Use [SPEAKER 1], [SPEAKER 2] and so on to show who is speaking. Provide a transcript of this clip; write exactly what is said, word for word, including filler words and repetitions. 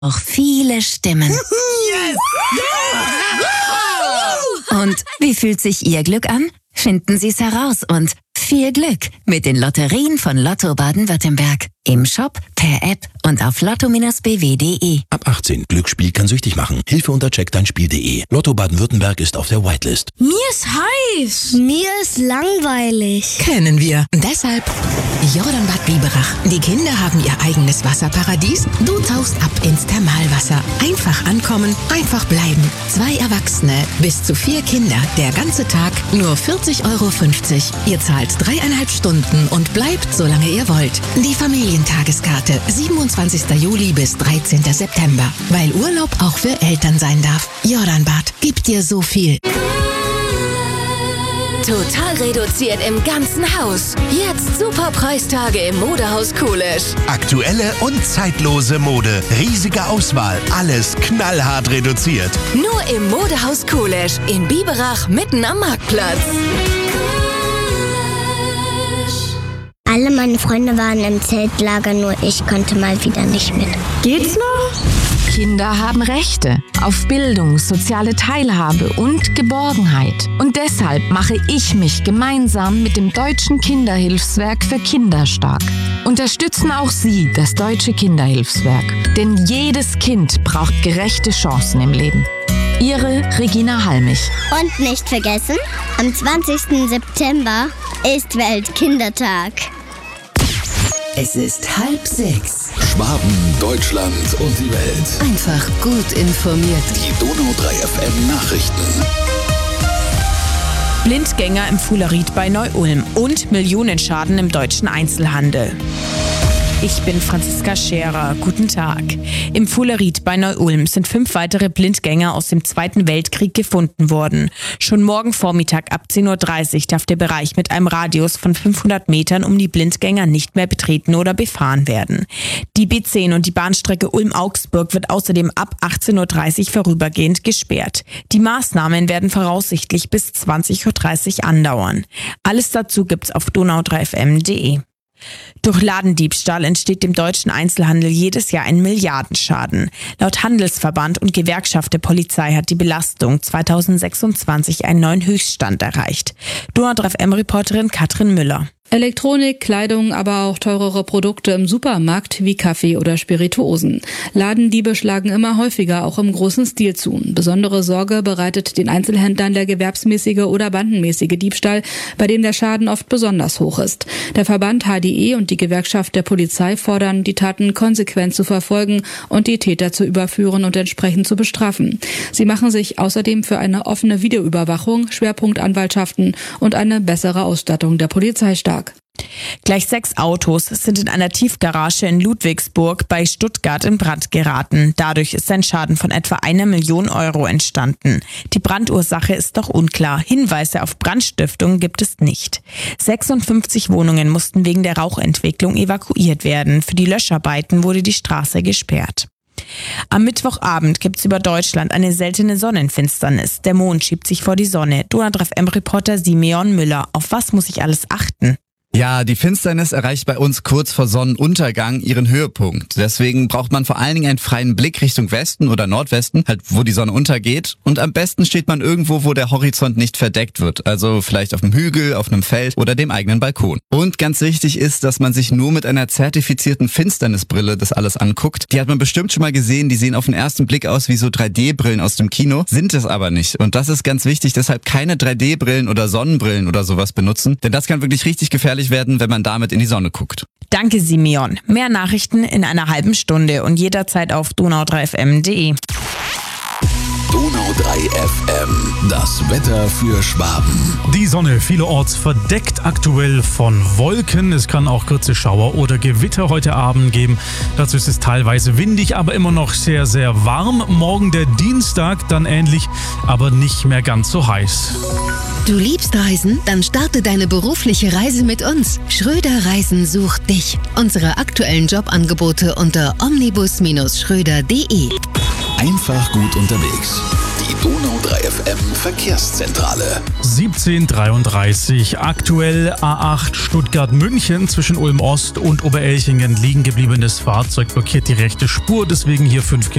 [SPEAKER 1] auch viele Stimmen.
[SPEAKER 2] Yes!
[SPEAKER 1] Ja! Und wie fühlt sich Ihr Glück an? Finden Sie es heraus und viel Glück mit den Lotterien von Lotto Baden-Württemberg. Im Shop, per App und auf lotto b w punkt de.
[SPEAKER 3] Ab achtzehn. Glücksspiel kann süchtig machen. Hilfe unter check dein spiel punkt de. Lotto Baden-Württemberg ist auf der Whitelist.
[SPEAKER 4] Mir ist heiß.
[SPEAKER 5] Mir ist langweilig.
[SPEAKER 6] Kennen wir. Deshalb Jordanbad Biberach. Die Kinder haben ihr eigenes Wasserparadies. Du tauchst ab ins Thermalwasser. Einfach ankommen, einfach bleiben. Zwei Erwachsene, bis zu vier Kinder. Der ganze Tag nur vierzig Euro fünfzig. Ihr zahlt dreieinhalb Stunden und bleibt, solange ihr wollt. Die Familientageskarte. siebenundzwanzigster Juli bis dreizehnter September. Weil Urlaub auch für Eltern sein darf. Jordanbad gibt dir so viel.
[SPEAKER 7] Total reduziert im ganzen Haus. Jetzt super Preistage im Modehaus Kulisch.
[SPEAKER 8] Aktuelle und zeitlose Mode. Riesige Auswahl. Alles knallhart reduziert.
[SPEAKER 7] Nur im Modehaus Kulisch. In Biberach, mitten am Marktplatz.
[SPEAKER 5] Alle meine Freunde waren im Zeltlager, nur ich konnte mal wieder nicht mit.
[SPEAKER 4] Geht's noch?
[SPEAKER 9] Kinder haben Rechte auf Bildung, soziale Teilhabe und Geborgenheit. Und deshalb mache ich mich gemeinsam mit dem Deutschen Kinderhilfswerk für Kinder stark. Unterstützen auch Sie das Deutsche Kinderhilfswerk. Denn jedes Kind braucht gerechte Chancen im Leben. Ihre Regina Halmich.
[SPEAKER 5] Und nicht vergessen, am zwanzigsten September ist Weltkindertag.
[SPEAKER 1] Es ist halb sechs.
[SPEAKER 10] Schwaben, Deutschland und die Welt.
[SPEAKER 1] Einfach gut informiert.
[SPEAKER 10] Die Donau drei F M Nachrichten.
[SPEAKER 2] Blindgänger im Fuhleried bei Neu-Ulm und Millionenschaden im deutschen Einzelhandel. Ich bin Franziska Scherer. Guten Tag. Im Fuhleried bei Neu-Ulm sind fünf weitere Blindgänger aus dem Zweiten Weltkrieg gefunden worden. Schon morgen Vormittag ab zehn Uhr dreißig darf der Bereich mit einem Radius von fünfhundert Metern um die Blindgänger nicht mehr betreten oder befahren werden. Die B zehn und die Bahnstrecke Ulm-Augsburg wird außerdem ab achtzehn Uhr dreißig vorübergehend gesperrt. Die Maßnahmen werden voraussichtlich bis zwanzig Uhr dreißig andauern. Alles dazu gibt's auf donau drei f m punkt de. Durch Ladendiebstahl entsteht dem deutschen Einzelhandel jedes Jahr ein Milliardenschaden. Laut Handelsverband und Gewerkschaft der Polizei hat die Belastung zweitausendsechsundzwanzig einen neuen Höchststand erreicht. Donau drei F M-Reporterin Katrin Müller.
[SPEAKER 11] Elektronik, Kleidung, aber auch teurere Produkte im Supermarkt wie Kaffee oder Spirituosen. Ladendiebe schlagen immer häufiger auch im großen Stil zu. Besondere Sorge bereitet den Einzelhändlern der gewerbsmäßige oder bandenmäßige Diebstahl, bei dem der Schaden oft besonders hoch ist. Der Verband H D E und die Gewerkschaft der Polizei fordern, die Taten konsequent zu verfolgen und die Täter zu überführen und entsprechend zu bestrafen. Sie machen sich außerdem für eine offene Videoüberwachung, Schwerpunktanwaltschaften und eine bessere Ausstattung der Polizei stark.
[SPEAKER 2] Gleich sechs Autos sind in einer Tiefgarage in Ludwigsburg bei Stuttgart in Brand geraten. Dadurch ist ein Schaden von etwa einer Million Euro entstanden. Die Brandursache ist noch unklar. Hinweise auf Brandstiftung gibt es nicht. sechsundfünfzig Wohnungen mussten wegen der Rauchentwicklung evakuiert werden. Für die Löscharbeiten wurde die Straße gesperrt. Am Mittwochabend gibt's über Deutschland eine seltene Sonnenfinsternis. Der Mond schiebt sich vor die Sonne. Donau drei F M-Reporter Simeon Müller. Auf was muss ich alles achten?
[SPEAKER 12] Ja, die Finsternis erreicht bei uns kurz vor Sonnenuntergang ihren Höhepunkt. Deswegen braucht man vor allen Dingen einen freien Blick Richtung Westen oder Nordwesten, halt wo die Sonne untergeht. Und am besten steht man irgendwo, wo der Horizont nicht verdeckt wird. Also vielleicht auf einem Hügel, auf einem Feld oder dem eigenen Balkon. Und ganz wichtig ist, dass man sich nur mit einer zertifizierten Finsternisbrille das alles anguckt. Die hat man bestimmt schon mal gesehen. Die sehen auf den ersten Blick aus wie so drei D Brillen aus dem Kino, sind es aber nicht. Und das ist ganz wichtig, deshalb keine drei D Brillen oder Sonnenbrillen oder sowas benutzen. Denn das kann wirklich richtig gefährlich werden, wenn man damit in die Sonne guckt.
[SPEAKER 2] Danke, Simeon. Mehr Nachrichten in einer halben Stunde und jederzeit auf donau drei f m punkt de.
[SPEAKER 10] Donau drei F M, das Wetter für Schwaben.
[SPEAKER 13] Die Sonne vielerorts verdeckt aktuell von Wolken. Es kann auch kurze Schauer oder Gewitter heute Abend geben. Dazu ist es teilweise windig, aber immer noch sehr, sehr warm. Morgen der Dienstag dann ähnlich, aber nicht mehr ganz so heiß.
[SPEAKER 6] Du liebst Reisen? Dann starte deine berufliche Reise mit uns. Schröder Reisen sucht dich. Unsere aktuellen Jobangebote unter omnibus Bindestrich schröder punkt de.
[SPEAKER 10] Einfach gut unterwegs. Die Donau drei F M Verkehrszentrale.
[SPEAKER 13] siebzehn Uhr dreiunddreißig. Aktuell A acht Stuttgart-München zwischen Ulm Ost und Oberelchingen liegen gebliebenes Fahrzeug blockiert die rechte Spur, deswegen hier fünf Kilometer.